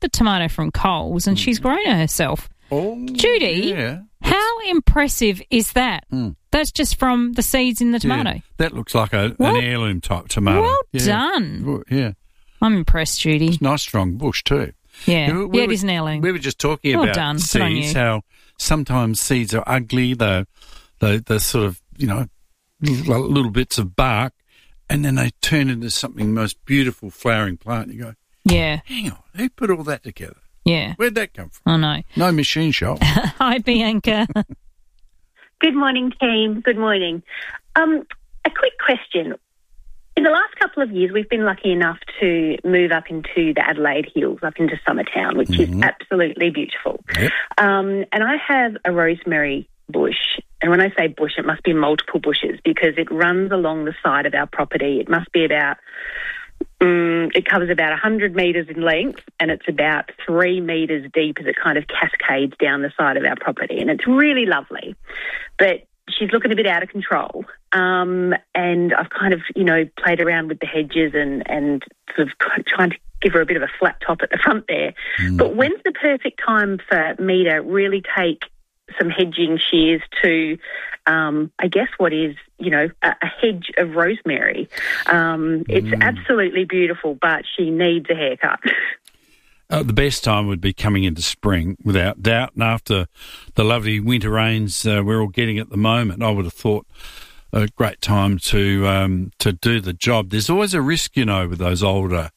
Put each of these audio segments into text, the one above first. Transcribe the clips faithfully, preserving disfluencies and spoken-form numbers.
the tomato from Coles and she's grown it herself. Oh, Judy, yeah. how impressive is that? Mm. That's just from the seeds in the tomato. Yeah, that looks like a, well, an heirloom type tomato. Well yeah. done. Yeah. I'm impressed, Judy. It's nice, strong bush too. Yeah, we, we yeah, it were, is an heirloom. We were just talking well about done. Good on seeds, you. how sometimes seeds are ugly, they're, they're, they're sort of, you know, little, little bits of bark, and then they turn into something most beautiful flowering plant. You go, yeah. Hang on, who put all that together? Yeah. Where'd that come from? I know. No machine shop. Hi, Bianca. Good morning, team. Good morning. Um, a quick question. In the last couple of years, we've been lucky enough to move up into the Adelaide Hills, up into Summertown, which mm-hmm. is absolutely beautiful. Yep. Um, and I have a rosemary bush. And when I say bush, it must be multiple bushes because it runs along the side of our property. It must be about... Um, it covers about one hundred metres in length and it's about three metres deep as it kind of cascades down the side of our property. And it's really lovely. But she's looking a bit out of control. Um, and I've kind of, you know, played around with the hedges and, and sort of trying to give her a bit of a flat top at the front there. Mm. But when's the perfect time for me to really take some hedging shears to, um, I guess, what is, you know, a, a hedge of rosemary. Um, it's mm. absolutely beautiful, but she needs a haircut. Uh, the best time would be coming into spring, without doubt, and after the lovely winter rains uh, we're all getting at the moment, I would have thought a great time to um, to do the job. There's always a risk, you know, with those older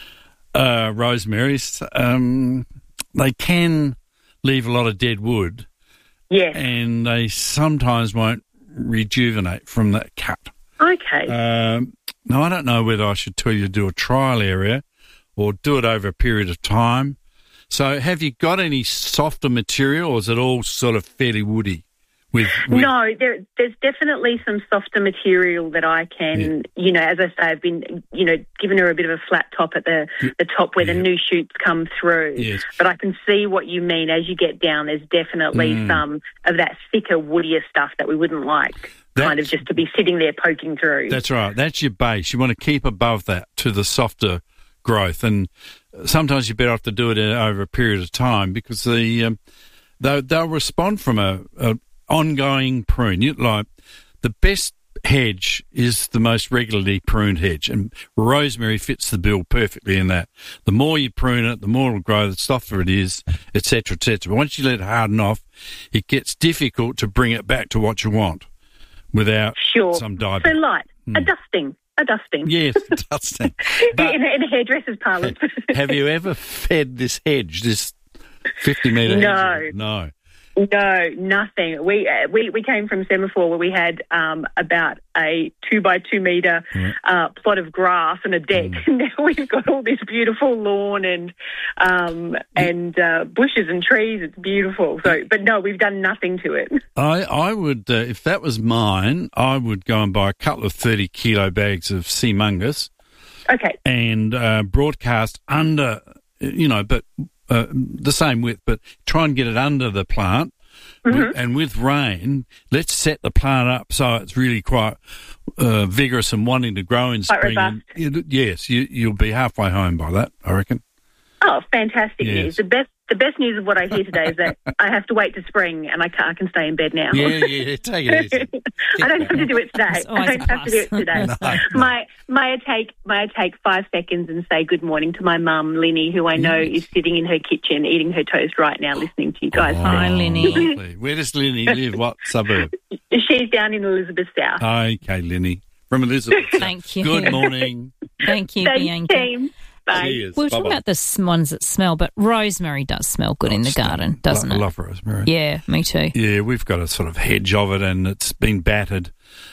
uh, rosemaries. Um, they can leave a lot of dead wood. Yes. And they sometimes won't rejuvenate from that cut. Okay. Um, now, I don't know whether I should tell you to do a trial area or do it over a period of time. So have you got any softer material or is it all sort of fairly woody? With, with No, there, there's definitely some softer material that I can, yeah. you know, as I say, I've been, you know, giving her a bit of a flat top at the, the top where yeah. the new shoots come through. Yes. But I can see what you mean. As you get down, there's definitely mm. some of that thicker, woodier stuff that we wouldn't like that's, kind of just to be sitting there poking through. That's right. That's your base. You want to keep above that to the softer growth. And sometimes you're better off to do it over a period of time because the um, they'll, they'll respond from a, a ongoing prune. You, like the best hedge is the most regularly pruned hedge, and rosemary fits the bill perfectly in that. The more you prune it, the more it'll grow, the softer it is, et cetera, et cetera. But once you let it harden off, it gets difficult to bring it back to what you want without sure. some dye. So light, mm. a dusting. A dusting. Yes, a dusting. But in, a, in a hairdresser's parlour. Have you ever fed this hedge, this fifty metre no. hedge? No. No, nothing. We uh, we we came from Semaphore where we had um, about a two by two metre mm. uh, plot of grass and a deck. Mm. Now we've got all this beautiful lawn and um, and uh, bushes and trees. It's beautiful. So, but no, we've done nothing to it. I I would uh, if that was mine, I would go and buy a couple of thirty kilo bags of sea mungus. Okay. And uh, broadcast under, you know, but. Uh, the same width, but try and get it under the plant. Mm-hmm. with, and with rain, let's set the plant up so it's really quite uh, vigorous and wanting to grow in quite spring. Robust. And, yes, you, you'll be halfway home by that, I reckon. Oh, fantastic yes. news. The best the best news of what I hear today is that I have to wait to spring and I can, I can stay in bed now. Yeah, yeah, take it easy. I don't have to do it today. I don't have to do it today. no, no. My, may I take may I take five seconds and say good morning to my mum, Linny, who I know yes. is sitting in her kitchen eating her toast right now listening to you guys. Oh, hi, Linny. Lovely. Where does Linny live? What suburb? She's down in Elizabeth South. Okay, Linny. From Elizabeth South. Thank you. Good morning. Thank you, Thanks, Bianca. Team. Bye. Cheers. We were Bye-bye. talking about the s- ones that smell, but rosemary does smell good Oh, in the stunning. garden, doesn't I it? love rosemary. Yeah, me too. Yeah, we've got a sort of hedge of it and it's been battered,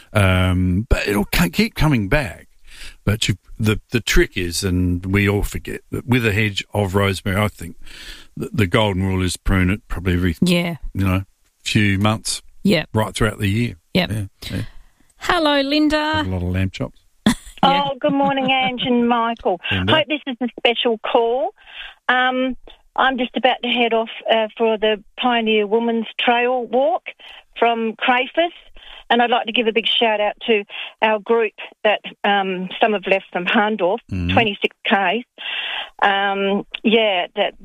um, but it'll c- keep coming back. But you, the the trick is, and we all forget, that with a hedge of rosemary, I think the, the golden rule is prune it probably every Yeah. you know few months, Yep. right throughout the year. Yep. Yeah, yeah. Hello, Linda. Have a lot of lamb chops. Yeah. Oh, good morning, Ange and Michael. Linda. Hope this is a special call. Um, I'm just about to head off uh, for the Pioneer Women's Trail walk from Crayfus. And I'd like to give a big shout out to our group that um, some have left from Harndorf, Mm. twenty-six Ks. Um, yeah, that